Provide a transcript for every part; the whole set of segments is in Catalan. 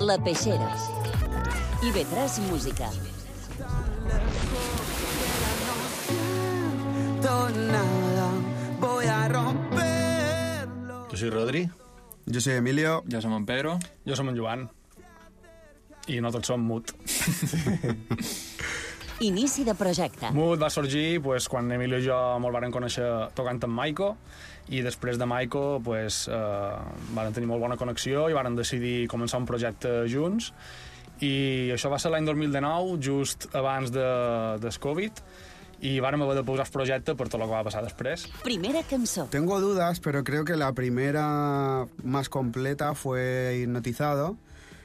La Peixera. IB3 Música. Nada, voy a romperlo. Yo soy Rodri. Jo soy Emilio. Jo som en Pedro. Jo som en Joan. I no tots som Mut. Inici de projecte. Mut va sorgir quan Emilio i jo mos varen conèixer tocant amb Maiko, i després de Maiko varen tenir molt bona connexió i varen decidir començar un projecte junts. I això va ser l'any 2019, just abans del Covid, y vàrem haver de posar el projecte per tot el que va passar després. Primera cançó. Tengo dudas, pero creo que la primera más completa fue Hipnotizado,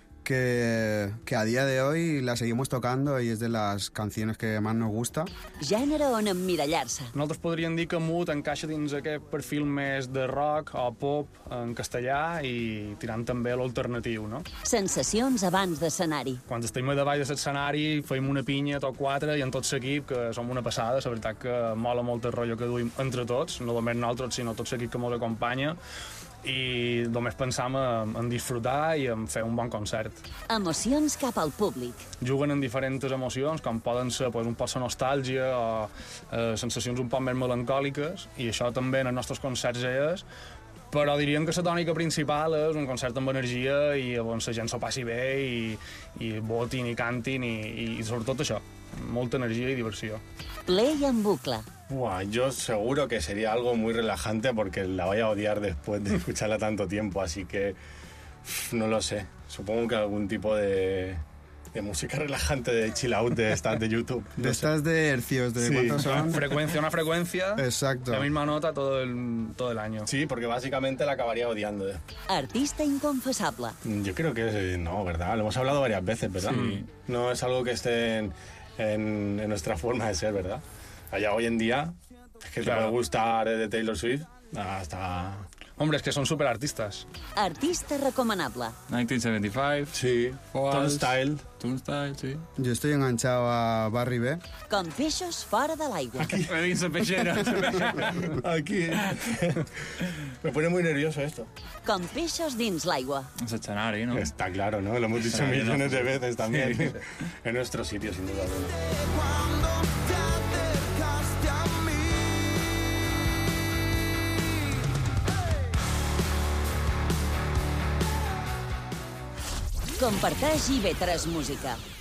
que a día de hoy la seguimos tocando y es de las canciones que más nos gusta. Gènere on emmirallar-se. Nosaltres podríem dir que Mut encaixa dins aquest perfil més de rock o pop en castellà i tirant també a l'alternatiu, no? Sensacions abans d'escenari. Quan estem a davall de l'escenari feim una pinya, tot quatre, i en tot l'equip, que som una passada, la veritat que mola molt el rotllo que duim entre tots, no només nosaltres, sinó tot l'equip que ens acompanya, i només pensam en disfrutar i en fer un bon concert. Emocions cap al públic. Juguen en diferents emocions, com poden ser un poc de nostàlgia o sensacions un poc més melancòliques, i això també en els nostres concerts és, però diríem que la tònica principal és un concert amb energia i on la gent s'ho passi bé i votin i cantin i sobretot això, molta energia i diversió. Play en bucle. Buah, yo seguro que sería algo muy relajante porque la voy a odiar después de escucharla tanto tiempo, así que no lo sé. Supongo que algún tipo de música relajante, de chill out, de estas de YouTube. No De estas de hercios, ¿de Sí. cuántos son? Una frecuencia, Exacto. la misma nota todo el año. Sí, porque básicamente la acabaría odiando. Artista inconfessable. Yo creo que no, ¿verdad? Lo hemos hablado varias veces, ¿verdad? Sí. No es algo que esté en nuestra forma de ser, ¿verdad? Allá hoy en día, es que te Claro. puede gustar de Taylor Swift hasta... Hombre, és que són superartistes. Artista recomanable. 1975. Sí, Falls. Style. Turnstile, sí. Yo estoy enganchado a Barry B. Com peixos fora de l'aigua. Me dice Peixera. Aquí. Me pone muy nervioso esto. Com peixos dins l'aigua. Es escenario, ¿no? Está claro, ¿no? Lo hemos dicho Está bien, millones ¿no? de veces también. Sí. En nuestro sitio, sin duda alguna. Cuando te acercaste a mí. Comparteix IB3 Música.